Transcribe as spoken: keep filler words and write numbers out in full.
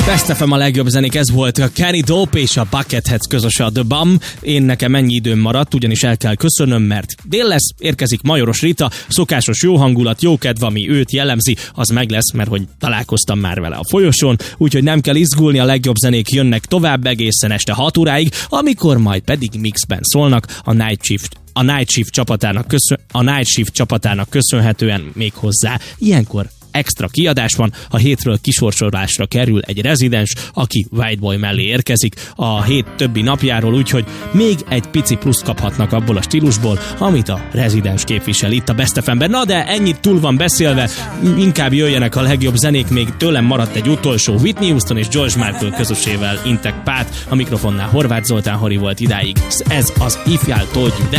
Best ef em a legjobb zenék, ez volt a Kenny Dope és a Bucketheads közös a The Bum. Én nekem ennyi időm maradt, ugyanis el kell köszönöm, mert dél lesz, érkezik Majoros Rita, szokásos jó hangulat, jó kedv, ami őt jellemzi, az meg lesz, mert hogy találkoztam már vele a folyosón, úgyhogy nem kell izgulni, a legjobb zenék jönnek tovább egészen este hat óráig, amikor majd pedig mixben szólnak a Night Shift. A Night Shift csapatának, köszön, a Night Shift csapatának köszönhetően még hozzá ilyenkor extra kiadás van, a hétről kisorsolásra kerül egy rezidens, aki White Boy mellé érkezik a hét többi napjáról, úgyhogy még egy pici plusz kaphatnak abból a stílusból, amit a rezidens képvisel itt a Best ef emben. Na de ennyit túl van beszélve, inkább jöjjenek a legjobb zenék, még tőlem maradt egy utolsó Whitney Houston és George Michael közösével Intek Pát, a mikrofonnál Horváth Zoltán Hori volt idáig. Ez az If Y'all Told You.